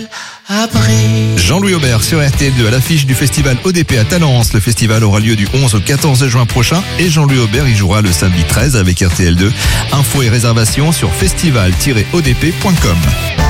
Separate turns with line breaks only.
Jean-Louis Aubert sur RTL2 à l'affiche du festival ODP à Talence. Le festival aura lieu du 11 au 14 juin prochain et Jean-Louis Aubert y jouera le samedi 13 avec RTL2. Infos et réservations sur festival-odp.com.